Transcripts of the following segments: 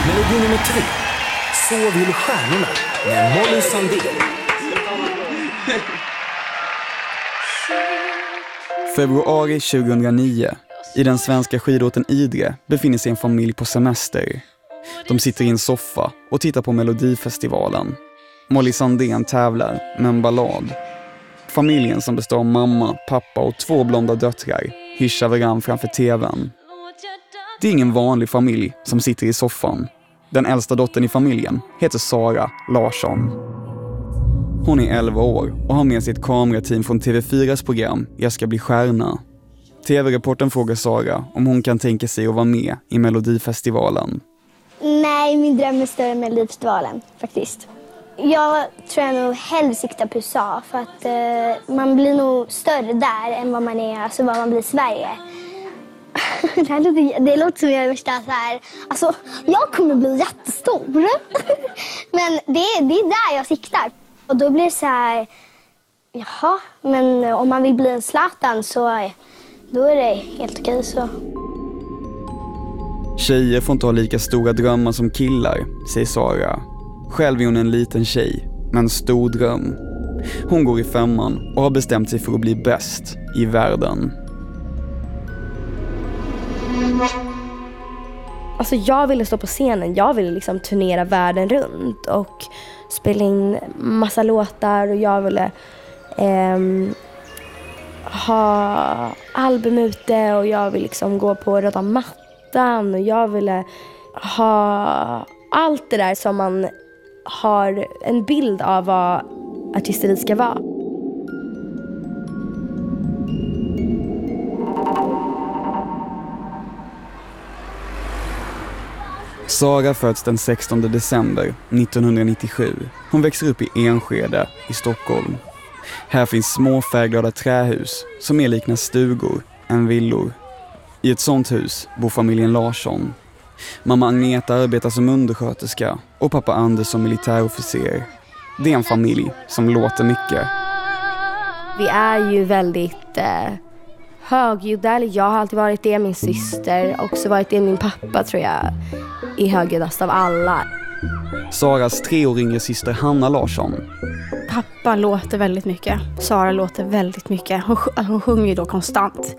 Melodi nummer 3. Så vill stjärnorna med Molly Sandén. Februari 2009. I den svenska skidorten Idre befinner sig en familj på semester. De sitter i en soffa och tittar på Melodifestivalen. Molly Sandén tävlar med en ballad. Familjen som består av mamma, pappa och 2 blonda döttrar hyschar varann framför tvn. Det är ingen vanlig familj som sitter i soffan. Den äldsta dottern i familjen heter Sara Larsson. Hon är 11 år och har med sig ett kamerateam från TV4s program Jag ska bli stjärna. TV-reporten frågar Sara om hon kan tänka sig att vara med i Melodifestivalen. Nej, min dröm är större än Melodifestivalen faktiskt. Jag tror jag nog hellre siktar på USA för att man blir nog större där än vad man är, alltså vad man blir i Sverige. Det låter som jag värsta så här. Alltså, jag kommer bli jättestor. Men det är där jag siktar. Och då blir det så här, jaha, men om man vill bli en Zlatan så då är det helt okej så. Tjejer får inte ha lika stora drömmar som killar, säger Sara. Själv är hon en liten tjej, men en stor dröm. Hon går i 5:an och har bestämt sig för att bli bäst i världen. Alltså jag ville stå på scenen, jag ville liksom turnera världen runt och spela in massa låtar och jag ville ha album ute och jag ville liksom gå på röda mattan och jag ville ha allt det där som man har en bild av vad artisteri ska vara. Sara föds den 16 december 1997. Hon växer upp i Enskede i Stockholm. Här finns små färgglada trähus som mer liknar stugor än villor. I ett sånt hus bor familjen Larsson. Mamma Agneta arbetar som undersköterska och pappa Anders som militärofficer. Det är en familj som låter mycket. Vi är ju väldigt högljudda. Jag har alltid varit det, min syster. Också varit det, min pappa tror jag är högljuddast av alla. Saras 3 år yngre syster Hanna Larsson. Pappa låter väldigt mycket. Sara låter väldigt mycket. Hon sjunger ju då konstant.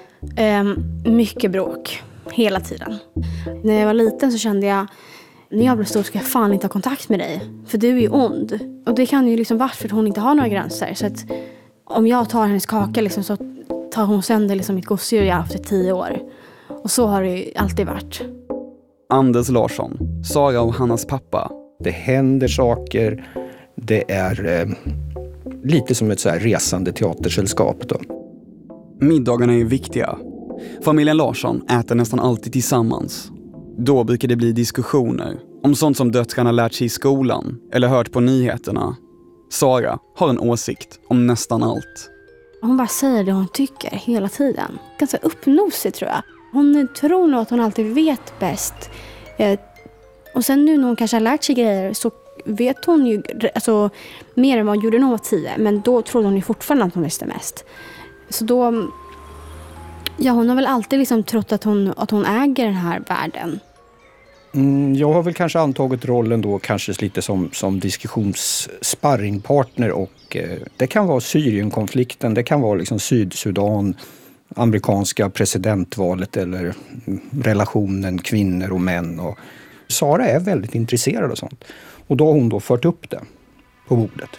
Mycket bråk. Hela tiden. När jag var liten så kände jag, när jag blev stor ska jag fan inte ha kontakt med dig. För du är ju ond. Och det kan ju liksom vara för att hon inte har några gränser. Så att om jag tar hennes kaka liksom, så tar hon sönder liksom mitt gosedjur jag har haft i 10 år. Och så har det ju alltid varit. Anders Larsson, Sara och Hannas pappa. Det händer saker. Det är lite som ett så här resande teatersällskap då. Middagarna är viktiga. Familjen Larsson äter nästan alltid tillsammans. Då brukar det bli diskussioner om sånt som döttrarna lärt sig i skolan eller hört på nyheterna. Sara har en åsikt om nästan allt. Hon bara säger det hon tycker hela tiden. Ganska uppnosig tror jag. Hon tror nog att hon alltid vet bäst. Och sen nu när hon kanske har lärt sig grejer så vet hon ju alltså, mer än vad hon gjorde när hon var 10. Men då trodde hon ju fortfarande att hon visste mest. Så då... Ja, hon har väl alltid liksom trott att hon äger den här världen. Jag har väl kanske antagit rollen då kanske lite som diskussionssparringpartner och det kan vara Syrienkonflikten, det kan vara liksom Sydsudan, amerikanska presidentvalet eller relationen kvinnor och män. Och Sara är väldigt intresserad av sånt. Och då har hon då fört upp det på bordet.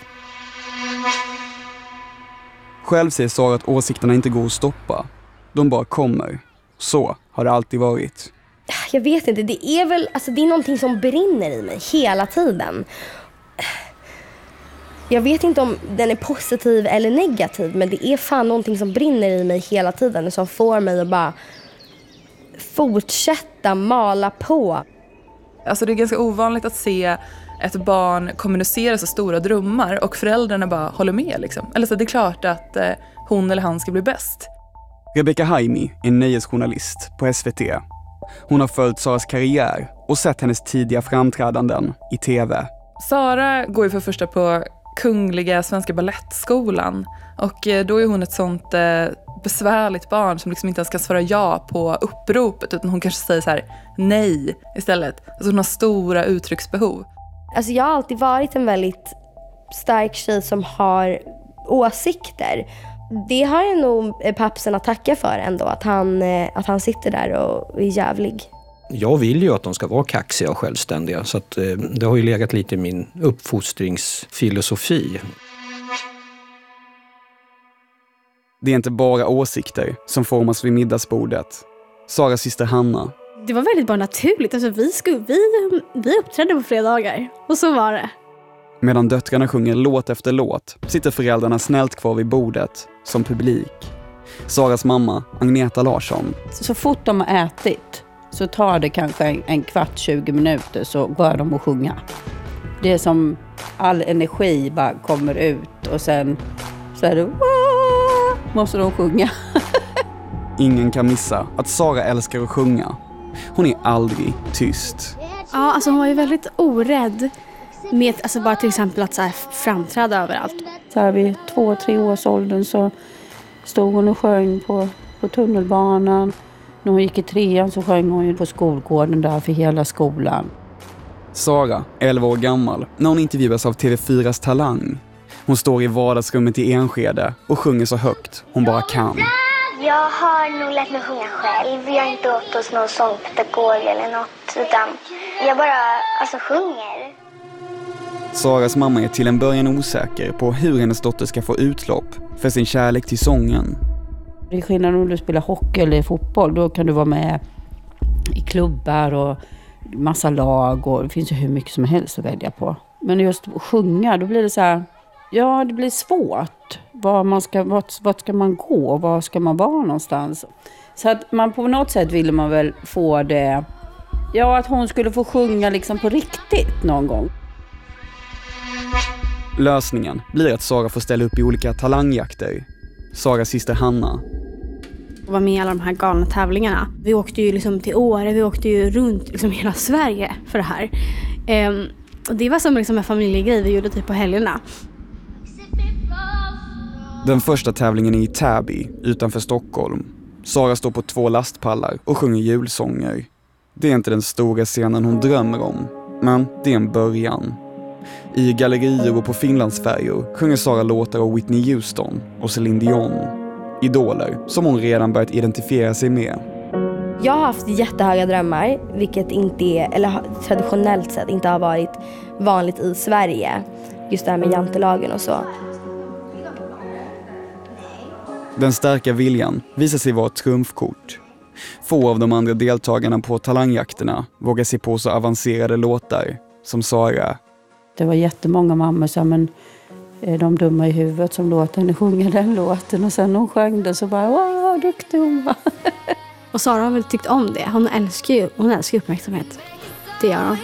Själv säger Sara att åsikterna inte går att stoppa. De bara kommer. Så har det alltid varit. Jag vet inte, det är väl alltså det är någonting som brinner i mig hela tiden. Jag vet inte om den är positiv eller negativ, men det är fan någonting som brinner i mig hela tiden som får mig att bara fortsätta mala på. Alltså det är ganska ovanligt att se ett barn kommunicera så stora drömmar och föräldrarna bara håller med liksom. Eller så det är klart att hon eller han ska bli bäst. Rebecca Haimi är nöjesjournalist på SVT. Hon har följt Saras karriär och sett hennes tidiga framträdanden i TV. Sara går ju för första på Kungliga Svenska Ballettskolan och då är hon ett sånt besvärligt barn som liksom inte ens kan svara ja på uppropet, utan hon kanske säger så här nej istället. Alltså hon har stora uttrycksbehov. Alltså jag har alltid varit en väldigt stark tjej som har åsikter. Det har jag nog pappsen att tacka för ändå, att han sitter där och är jävlig. Jag vill ju att de ska vara kaxiga och självständiga, så att, det har ju legat lite i min uppfostringsfilosofi. Det är inte bara åsikter som formas vid middagsbordet. Saras syster Hanna. Det var väldigt bara naturligt. Alltså, vi uppträdde på fredagar. Och så var det. Medan döttrarna sjunger låt efter låt sitter föräldrarna snällt kvar vid bordet som publik. Saras mamma, Agneta Larsson. Så fort de har ätit så tar det kanske en kvart, 20 minuter så går de att sjunga. Det är som all energi bara kommer ut och sen så är det måste de sjunga. Ingen kan missa att Sara älskar att sjunga. Hon är aldrig tyst. Ja, alltså hon var ju väldigt orädd med alltså bara till exempel att så här framträda överallt. Så här vid 2-3 års åldern så stod hon och sjöng på tunnelbanan. När hon gick i 3:an så sjöng hon ju på skolgården där för hela skolan. Sara, 11 år gammal, när hon intervjuas av TV4s Talang. Hon står i vardagsrummet i Enskede och sjunger så högt hon bara kan. Jag har nog lärt mig sjunga själv. Jag har inte åkt hos någon sångpedagog eller något, utan jag bara sjunger. Saras mamma är till en början osäker på hur hennes dotter ska få utlopp för sin kärlek till sången. Det är skillnad om du spelar hockey eller fotboll. Då kan du vara med i klubbar och massa lag och det finns ju hur mycket som helst att välja på. Men just sjunga, då blir det så här, ja det blir svårt. Vart ska man gå? Var ska man vara någonstans? Så att man på något sätt ville man väl få det, ja att hon skulle få sjunga liksom på riktigt någon gång. Lösningen blir att Sara får ställa upp i olika talangjakter. Saras syster Hanna. Och var med i alla de här galna tävlingarna. Vi åkte ju liksom till Åre, vi åkte ju runt liksom hela Sverige för det här. Och det var som liksom en familjegrej vi gjorde typ på helgerna. Den första tävlingen är i Täby, utanför Stockholm. Sara står på 2 lastpallar och sjunger julsånger. Det är inte den stora scenen hon drömmer om, men det är en början. I gallerier och på Finlandsfärjor sjunger Sara låtar av Whitney Houston och Celine Dion. Idoler som hon redan börjat identifiera sig med. Jag har haft jättehöga drömmar, vilket inte är, eller traditionellt sett inte har varit vanligt i Sverige. Just det här med jantelagen och så. Den starka viljan visar sig vara ett trumfkort. Få av de andra deltagarna på talangjakterna vågar sig på så avancerade låtar som Sara. Det var jättemånga mammor som men de dumma i huvudet som låter henne sjunga den låten. Och sen hon sjöng den så bara, wow, duktig hon var. Och Sara har väl tyckt om det. Hon älskar ju uppmärksamhet. Det gör hon.